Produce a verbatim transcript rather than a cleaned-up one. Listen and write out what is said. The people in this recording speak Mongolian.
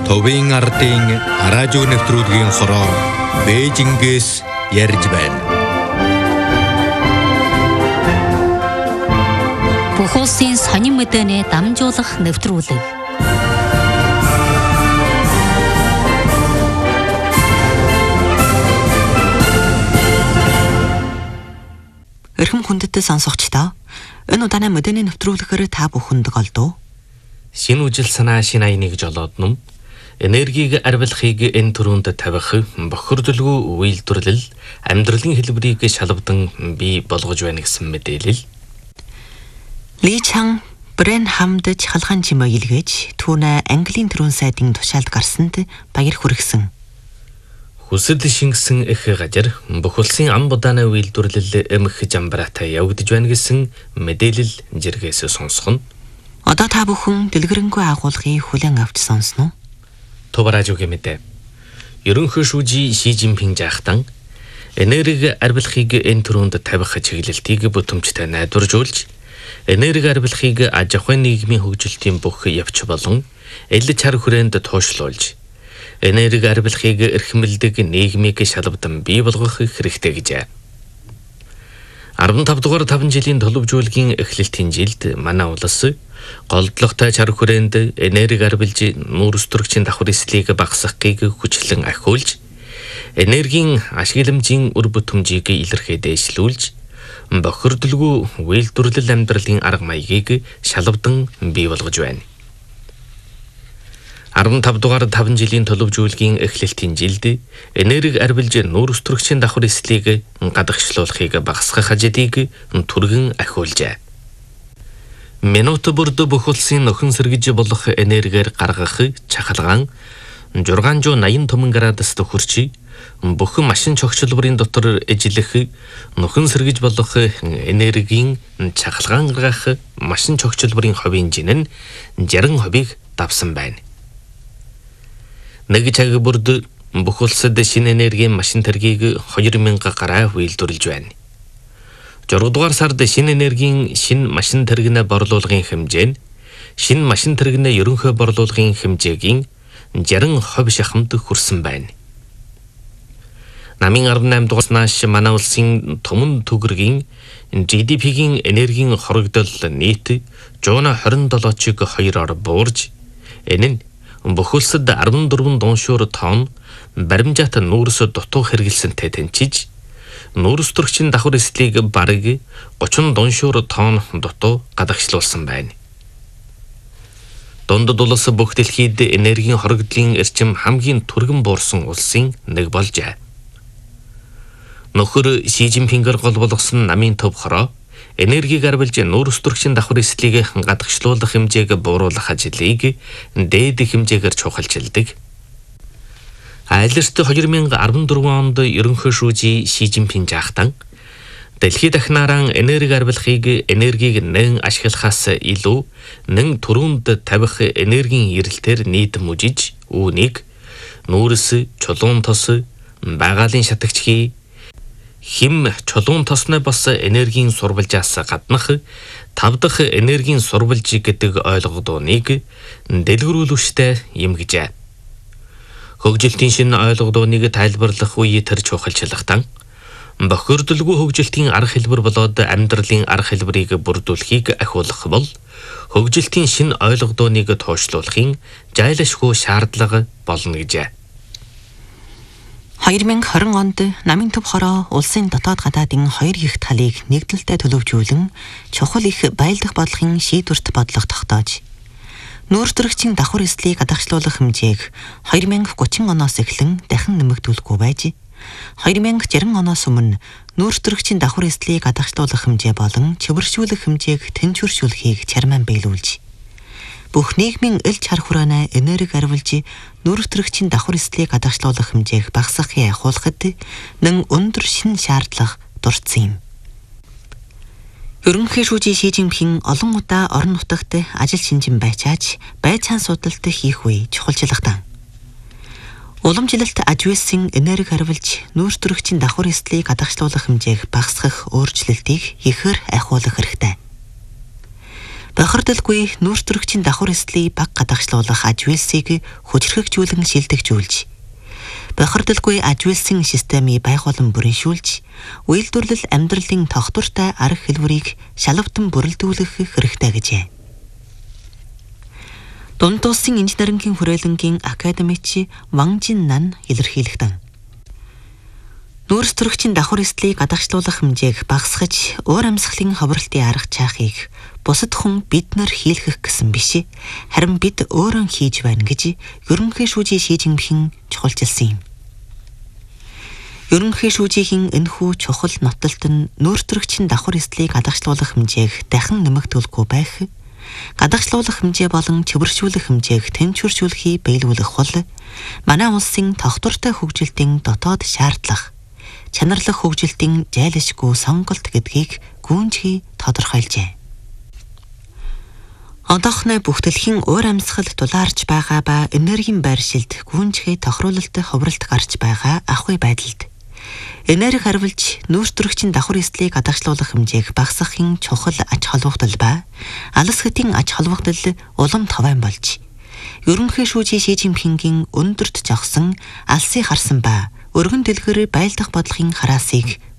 Товын ардын радио нэвтрүүлгийн хороо Бээжингээс ярьж байна. Бүх улсын сонин мэдээний дамжуулах нэвтрүүлэг. Эрхэм хүндэт сонсогчдоо энэ удааны мэдээний нэвтрүүлгээр та бүхэнд голдуу. Шинэ үжил санаа шинэ аяныг жолоод ном энергийг арвилахыг энэ төрөнд тавих бохирдолгүй үйлдвэрлэл амьдралын хэлбэрийг шалавдан бий болгож байна гэсэн мэдээлэл. Ли Чан Брэн хамд чахалгаан чимээ илгээж түүнэ Английн төрийн сайдын тушаалд гарсанд баяр хүргэсэн. Хүсэл шингэсэн их газар бүх улсын ам будааны үйлдвэрлэл эмх жамбараатай явагдаж байна гэсэн мэдээлэл жиргээс сонсгоно. Одоо та бүхэн дэлгэрэнгүй агуулгыг хүлээн авч сонсноо. Товаражуугийн мэдээ. Ерөнхий шүүжи Ши Жинпин жаахтан энерги арвилахыг энэ төрөнд тавих чиглэлтийг бүтэмжтэй найдваржуулж, энерги арвилахыг аж ахуйн нийгмийн хөгжилтийн бүх явц болон эл чар хүрээнд туушлуулж, энерги арвилахыг эрхэмлдэг нийгмийг шалавдан бий болгох хэрэгтэй гэжээ. арван тав дугаар таван жилийн төлөвжүүлгийн эхлэлтийн жилд манай улс голдлоготой чар хүрээнд энерги арвилж нүүрс төрөгчийн давхар эслийг багасгахыг хүчлэн ахиулж, энергийн ашигламжийн үр бүтэмжийг илэрхий дээшлүүлж, бохирдолгүй үйлдвэрлэл амьдралын арга маягийг шалавдан бий болгож байна. арван тав дугаар таван жилийн төлөвжүүлгийн эхлэлтийн жилд энерги арвилж нүүрс төрөгчийн давхар эслийг гадагшлуулахыг багасгах ажлыг түргэн ахиулжээ. Минут бүрд бүх улсын нөхөн сэргэж болох энергиэр гаргах чахалгаан шесть восемь том градуст хүрч бүх машин чогчлбарын дотор эжлэх нөхөн сэргэж болох энергийн чахалгаан гаргах машин чогчлбарын хувийн жин нь шестьдесят процентыг давсан байна. Нэг цаг бүрд бүх улсад шинэ энергийн машин тэргийг хоёр мянга гараа үйлдвэрлэж байна. зураг дугаар сард шинэ энергийн шинэ машин тэрэгнээ борлуулгын хэмжээ нь шинэ машин тэрэгнээ ерөнхий борлуулгын хэмжээгийн шестьдесят процент шахамд хүрсэн байна. Намын арван наймд дугаарнаас манай улсын түмэн төгрөгийн Жи Ди Пи-гийн энергийн хорогдол нийт one hundred twenty-seven-ыг хоёроор буурж, энэ нь бүх улсад арван дөрвөн дуншуур тонн баримжаат нүүрс дутуу хэрэгэлсэнтэй тэнцэж, нүүрс төрөгчийн давхар эслийг бараг thirty дуншуур тонн дутуу гадагшлуулсан байна. Дундад улс бүх дэлхийд энергийн хорогдлын эрчим хамгийн түргэн буурсан улсын нэг болжээ. Нөхөр Ши Жинпингээр гол болгосон намын төв хороо энергийг арвилж нүүрс төрөгчийн давхар эслийг гадагшлуулах хэмжээг бууруулах ажлыг дээд хэмжээгээр чухалчилдаг. Айлерт two thousand fourteen онд ерөнхий шүүжи Ши Жинпин жаахтан дэлхийд дахнаараа энерги арвилахыг энергийг нэн ашиглахаас илүү нэн төрөнд тавих энергийн эрэлтээр нийтэм үжиж, үүнийг нүүрс, чулуун тос, байгалийн шатагчхий хим чулуун тосны бас энергийн сурвалжаас гаднах тав дахь энергийн сурвалж гэдэг ойлгодооныг дэлгэрүүлвэштэй юм гэжээ. Хөгжилтийн шинэ ойлгодооныг тайлбарлах үе тэр чухалчлахтан бохирдолгүй хөгжилтийн арга хэлбэр болоод амьдралын арга хэлбэрийг бүрдүүлэхийг ахиулах бол хөгжилтийн шинэ ойлгодооныг туушлуулахын жайлашгүй шаардлага болно гэжээ. twenty twenty онд намын төв хороо улсын дотоод гадаадын хоёр их талыг нэгдэлтэй төлөвжүүлэн чухал их байлдах бодлогын шийдвэрт бодлого тогтоож, нүүрс төрөгчийн давхар эслийг гадагшлуулах хэмжээг twenty thirty оноос эхлэн дахин нэмэгдүүлэхгүй байж, twenty sixty оноос өмнө нүүрс төрөгчийн давхар эслийг гадагшлуулах хэмжээ болон чөвөршүүлэх хэмжээг тэнцвэршүүлэхийг чармаан биелүүлж, бүх нийгмийн эл чар хүрээний энерги арвилж нүүрс төрөгчийн давхар эслийг гадагшлуулах хэмжээг багасгахыг ахиулахад нэн өндөр шинэ шаардлага дурдсан юм. Ерөнхий шүүжи Ши Жинпин олон удаа орон нутагт ажил шинжин байчааж, байцаан судалт хийх үе чухалчилгатай. Уламжлалт ажвэсийн энерги арвилж нүүрс төрөгчийн давхар эслийг гадагшлуулах хэмжээг багасгах өөрчлөлтийг ихээр ахиулах хэрэгтэй. Бохирдолгүй нүүрстрэгчийн давхар эслийг баг гадагшлуулах ажвэлсийг хүчрхэгжүүлэн шилдэгжүүлж, бохирдолгүй ажвэлсэн системийг байгуулан бүрэншүүлж, үйлдвэрлэл амьдралын тогтвортой арга хэлбэрийг шалавтан бүрэлдүүлэх хэрэгтэй гэжээ. Дунд улсын инженерингийн хүрээлэнгийн академич Ван Жиннан илэрхийлэхдээ нүүрстрэгчийн давхар эслийг гадагшлуулах хэмжээг багасгаж, уур амьсгалын ховролтын арга чаахыг бусад хүн биднэр хийлгэх гэсэн биш, харин бид өөрөө хийж байна гэж ерөнхий шүүжийн Ши Жинпин чухалчилсан юм. Ерөнхий шүүжийн энэхүү чухал нотолт нь нүүрстрэгчийн давхар эслийг гадагшлуулах хэмжээг дахин нэмэгдүүлэхгүй байх, гадагшлуулах хэмжээ болон чөвөршүүлэх хэмжээг тэнцвэржүүлэхийг биелүүлэх бол манай улсын тогтвортой хөгжилтийн дотоод шаардлага, чанарлах хөгжилтийн зайлшгүй сонголт гэдгийг гүнжгий тодорхойлжээ. Одоохны бүхтэлхийн уур амьсгал дулаарч байгаа ба энергийн байршилд гүнжгий тохируулалт ховролт гарч байгаа ахуй байдалд энерги харвалж нүүрстрэгчийн давхар эслийг гадагшлуулах хэмжээг багасгахын чухал ач холбогдол ба алс хэтийн ач холбогдол улам товайн болж, ерөнхий шүүжийн Ши Жинпингийн өндөрт жогсон алсыг харсан ба өргөн дэлгэр байлдах бодлогын хараасыг